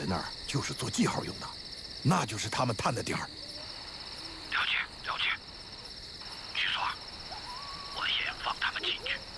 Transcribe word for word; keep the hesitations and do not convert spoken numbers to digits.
在那儿就是做记号用的，那就是他们探的点儿。 了解了解。据说啊，我先放他们进去。